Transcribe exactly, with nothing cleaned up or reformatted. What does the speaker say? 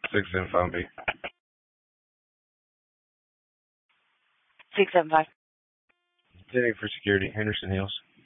six seven five B. six seven five. Sitting for security, Henderson Hills.